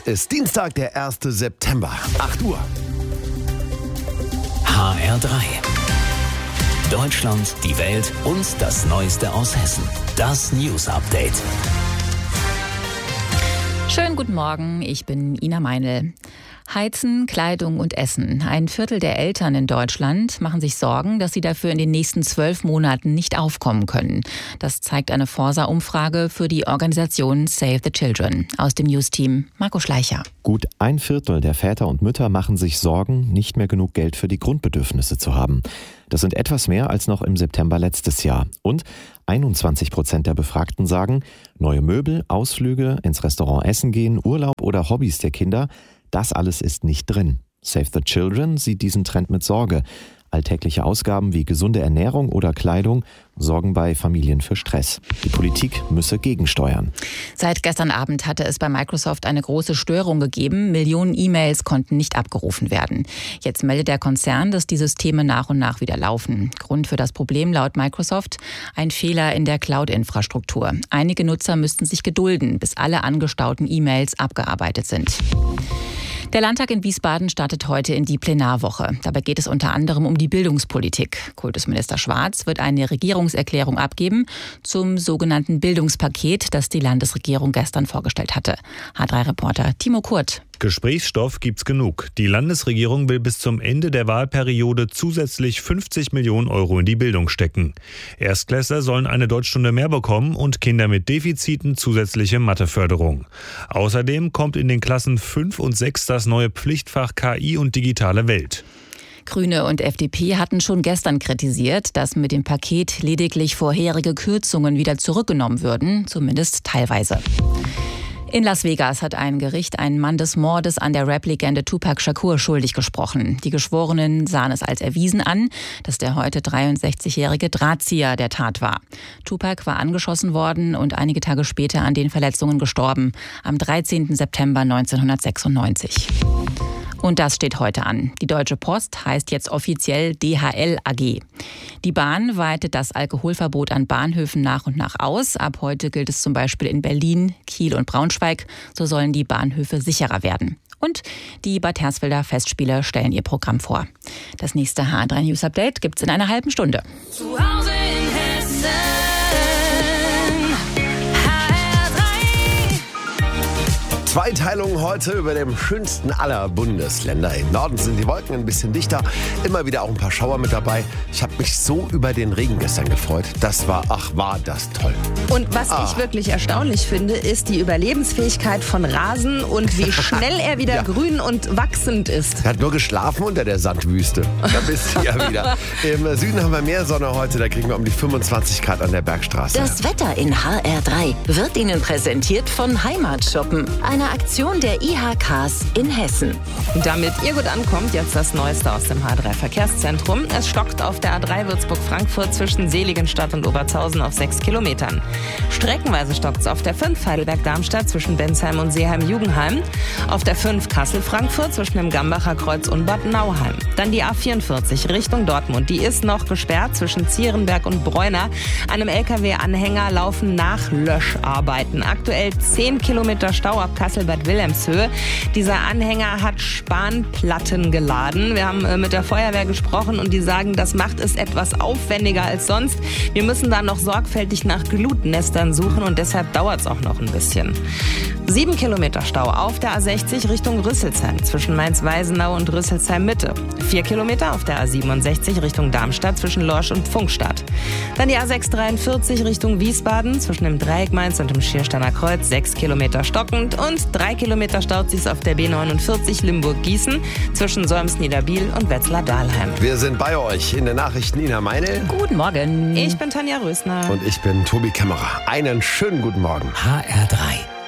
ist Dienstag, der 1. September, 8 Uhr. HR3. Deutschland, die Welt und das Neueste aus Hessen. Das News Update. Schönen guten Morgen, ich bin Ina Meinl. Heizen, Kleidung und Essen. Ein Viertel der Eltern in Deutschland machen sich Sorgen, dass sie dafür in den nächsten 12 Monaten nicht aufkommen können. Das zeigt eine Forsa-Umfrage für die Organisation Save the Children. Aus dem News-Team Marco Schleicher. Gut ein Viertel der Väter und Mütter machen sich Sorgen, nicht mehr genug Geld für die Grundbedürfnisse zu haben. Das sind etwas mehr als noch im September letztes Jahr. Und 21% der Befragten sagen, neue Möbel, Ausflüge, ins Restaurant essen gehen, Urlaub oder Hobbys der Kinder, das alles ist nicht drin. Save the Children sieht diesen Trend mit Sorge. Alltägliche Ausgaben wie gesunde Ernährung oder Kleidung sorgen bei Familien für Stress. Die Politik müsse gegensteuern. Seit gestern Abend hatte es bei Microsoft eine große Störung gegeben. Millionen E-Mails konnten nicht abgerufen werden. Jetzt meldet der Konzern, dass die Systeme nach und nach wieder laufen. Grund für das Problem laut Microsoft: ein Fehler in der Cloud-Infrastruktur. Einige Nutzer müssten sich gedulden, bis alle angestauten E-Mails abgearbeitet sind. Der Landtag in Wiesbaden startet heute in die Plenarwoche. Dabei geht es unter anderem um die Bildungspolitik. Kultusminister Schwarz wird eine Regierungserklärung abgeben zum sogenannten Bildungspaket, das die Landesregierung gestern vorgestellt hatte. H3-Reporter Timo Kurt. Gesprächsstoff gibt's genug. Die Landesregierung will bis zum Ende der Wahlperiode zusätzlich 50 Millionen Euro in die Bildung stecken. Erstklässler sollen eine Deutschstunde mehr bekommen und Kinder mit Defiziten zusätzliche Matheförderung. Außerdem kommt in den Klassen 5 und 6 das neue Pflichtfach KI und digitale Welt. Grüne und FDP hatten schon gestern kritisiert, dass mit dem Paket lediglich vorherige Kürzungen wieder zurückgenommen würden, zumindest teilweise. In Las Vegas hat ein Gericht einen Mann des Mordes an der Rap-Legende Tupac Shakur schuldig gesprochen. Die Geschworenen sahen es als erwiesen an, dass der heute 63-jährige Drahtzieher der Tat war. Tupac war angeschossen worden und einige Tage später an den Verletzungen gestorben, am 13. September 1996. Und das steht heute an. Die Deutsche Post heißt jetzt offiziell DHL AG. Die Bahn weitet das Alkoholverbot an Bahnhöfen nach und nach aus. Ab heute gilt es zum Beispiel in Berlin, Kiel und Braunschweig. So sollen die Bahnhöfe sicherer werden. Und die Bad Hersfelder Festspiele stellen ihr Programm vor. Das nächste HR3 News Update gibt's in einer halben Stunde. Zu Hause in Hessen. Zweiteilung heute über dem schönsten aller Bundesländer. Im Norden sind die Wolken ein bisschen dichter, immer wieder auch ein paar Schauer mit dabei. Ich habe mich so über den Regen gestern gefreut. Das war das toll. Und was ich wirklich erstaunlich finde, ist die Überlebensfähigkeit von Rasen und wie schnell er wieder grün und wachsend ist. Er hat nur geschlafen unter der Sandwüste. Da bist du ja wieder. Im Süden haben wir mehr Sonne heute, da kriegen wir um die 25 Grad an der Bergstraße. Das Wetter in HR3 wird Ihnen präsentiert von Heimatshoppen, eine Aktion der IHKs in Hessen. Damit ihr gut ankommt, jetzt das Neueste aus dem H3 Verkehrszentrum. Es stockt auf der A3 Würzburg-Frankfurt zwischen Seligenstadt und Obertshausen auf 6 Kilometern. Streckenweise stockt es auf der 5 Heidelberg-Darmstadt zwischen Bensheim und Seeheim-Jugenheim. Auf der 5 Kassel-Frankfurt zwischen dem Gambacher Kreuz und Bad Nauheim. Dann die A44 Richtung Dortmund. Die ist noch gesperrt zwischen Zierenberg und Bräuner. Einem LKW-Anhänger laufen Nachlöscharbeiten. Aktuell 10 Kilometer Stau ab Kassel-Bad Wilhelmshöhe. Dieser Anhänger hat Spanplatten geladen. Wir haben mit der Feuerwehr gesprochen und die sagen, das macht es etwas aufwendiger als sonst. Wir müssen da noch sorgfältig nach Glutnestern suchen und deshalb dauert es auch noch ein bisschen. 7 Kilometer Stau auf der A60 Richtung Rüsselsheim zwischen Mainz-Weisenau und Rüsselsheim-Mitte. 4 Kilometer auf der A67 Richtung Darmstadt zwischen Lorsch und Pfungstadt. Dann die A643 Richtung Wiesbaden zwischen dem Dreieck Mainz und dem Schiersteiner Kreuz 6 Kilometer stockend und 3 Kilometer staut sich auf der B49 Limburg-Gießen zwischen Solms-Niederbiel und Wetzlar-Dahlheim. Wir sind bei euch in den Nachrichten. Ina Meinl. Guten Morgen. Ich bin Tanja Rösner. Und ich bin Tobi Kämmerer. Einen schönen guten Morgen. HR3.